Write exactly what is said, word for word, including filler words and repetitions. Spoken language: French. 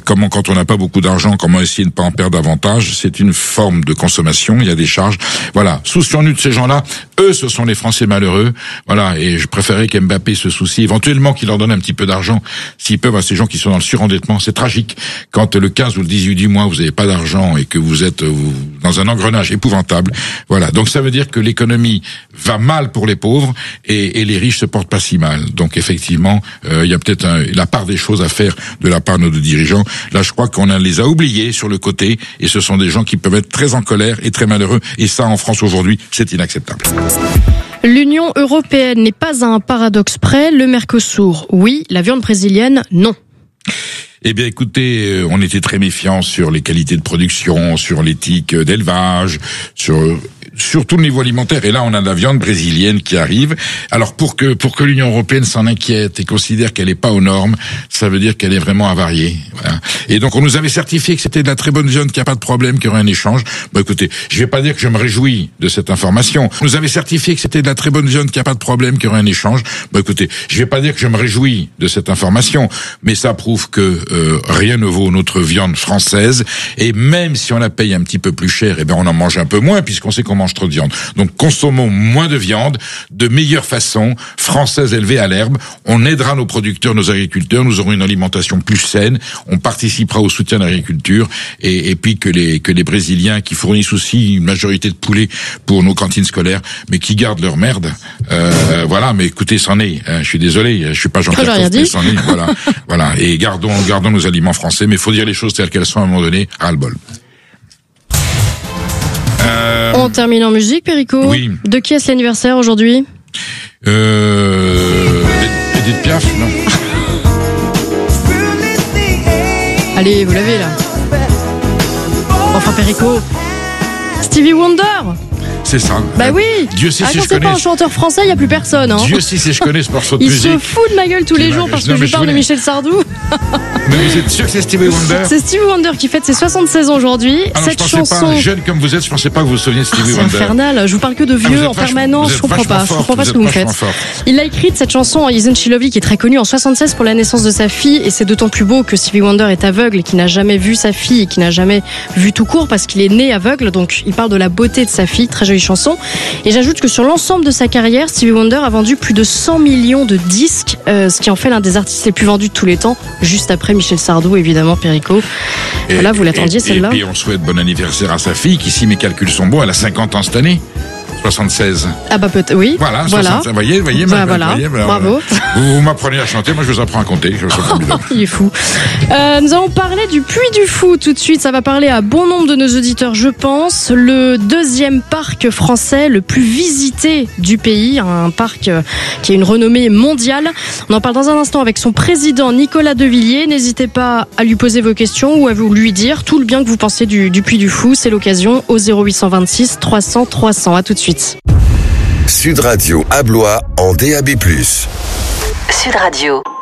comment, quand on n'a pas beaucoup d'argent, comment essayer de ne pas en perdre davantage. C'est une forme de consommation, il y a des charges. Voilà, soucions-nous de ces gens-là. Eux, ce sont les Français malheureux. Voilà, et je préférais qu'Mbappé se soucie éventuellement qu'il leur donne un petit peu d'argent, s'ils peuvent, à ces gens qui sont dans le surendettement. C'est tragique. Quand le quinze ou le dix-huit du mois, vous n'avez pas d'argent et que vous êtes vous, dans un engrenage épouvantable. Voilà, donc ça veut dire que l'économie va mal pour les pauvres et, et les riches se portent pas si mal. Donc effectivement, euh, il y a peut-être un, la part des choses à faire de la part de nos dirigeants. Là, je crois qu'on a, les a oubliés sur le côté, et ce sont des gens qui peuvent être très en colère et très malheureux. Et ça, en France aujourd'hui, c'est inacceptable. L'Union européenne n'est pas à un paradoxe près. Le Mercosur, oui. La viande brésilienne, non. Eh bien, écoutez, on était très méfiants sur les qualités de production, sur l'éthique d'élevage, sur surtout le niveau alimentaire. Et là, on a de la viande brésilienne qui arrive. Alors, pour que pour que l'Union européenne s'en inquiète et considère qu'elle n'est pas aux normes, ça veut dire qu'elle est vraiment avariée. Voilà. Et donc, on nous avait certifié que c'était de la très bonne viande, qu'il n'y a pas de problème, qu'il y aurait un échange. Bon, écoutez, je vais pas dire que je me réjouis de cette information. On nous avait certifié que c'était de la très bonne viande, qu'il n'y a pas de problème, qu'il y aurait un échange. Bon, écoutez, je vais pas dire que je me réjouis de cette information, mais ça prouve que euh, rien ne vaut notre viande française. Et même si on la paye un petit peu plus cher, eh ben on en mange un peu moins, puisqu'on sait qu'on mange trop de viande. Donc consommons moins de viande, de meilleure façon, française élevée à l'herbe. On aidera nos producteurs, nos agriculteurs, nous aurons une alimentation plus saine, on participera au soutien de l'agriculture, et, et puis que les que les Brésiliens qui fournissent aussi une majorité de poulets pour nos cantines scolaires, mais qui gardent leur merde, euh, voilà, mais écoutez, c'en est, hein, je suis désolé, je suis pas Jean-Pierre Coff, mais c'en est, voilà, voilà, et gardons gardons nos aliments français, mais il faut dire les choses telles qu'elles sont à un moment donné, ras-le-bol. Euh... On termine en musique, Perico. Oui. De qui est-ce l'anniversaire aujourd'hui? Euh... Edith Piaf, non. Allez, vous l'avez là. Enfin, Perico. Stevie Wonder. C'est ça. Bah oui. Dieu sait ah, si quand je c'est connais. pas un chanteur français, il y a plus personne. Hein. Dieu sait si je connais ce morceau de il musique. Il se fout de ma gueule tous les jours parce que non, je je parle voulais... de Michel Sardou. Mais vous êtes sûr que c'est Stevie Wonder? C'est Stevie Wonder qui fête ses soixante-seize ans aujourd'hui. Alors, Cette je pensais chanson. Pas, jeune comme vous êtes, je pensais pas que vous vous souveniez de Stevie ah, c'est Wonder. C'est infernal. Je vous parle que de vieux ah, en vachement, permanence. Je comprends pas. Fort, je comprends pas vous ce que vous me faites. Fort. Il a écrit cette chanson Isn't She Lovely qui est très connue en soixante-seize pour la naissance de sa fille, et c'est d'autant plus beau que Stevie Wonder est aveugle et qui n'a jamais vu sa fille et qui n'a jamais vu tout court parce qu'il est né aveugle. Donc il parle de la beauté de sa fille. Très jolie chanson. Et j'ajoute que sur l'ensemble de sa carrière, Stevie Wonder a vendu plus de cent millions de disques, euh, ce qui en fait l'un des artistes les plus vendus de tous les temps, juste après Michel Sardou, évidemment, Perico. Et, voilà, vous l'attendiez et, celle-là. Et puis on souhaite bon anniversaire à sa fille, qui, si mes calculs sont bons, elle a cinquante ans cette année. soixante-seize. Ah bah peut-être, oui. Voilà, voilà. soixante, vous voyez, voyez, bah, ma, voilà. voyez, bravo. Vous, vous m'apprenez à chanter, moi je vous apprends à compter. Je Il est fou. Euh, nous allons parler du Puy du Fou tout de suite. Ça va parler à bon nombre de nos auditeurs, je pense. Le deuxième parc français le plus visité du pays, un parc qui a une renommée mondiale. On en parle dans un instant avec son président Nicolas Devilliers. N'hésitez pas à lui poser vos questions ou à vous lui dire tout le bien que vous pensez du, du Puy du Fou. C'est l'occasion au zéro huit cent vingt-six trois cents trois cents. À tout de suite. Sud Radio à Blois en D A B plus. Sud Radio.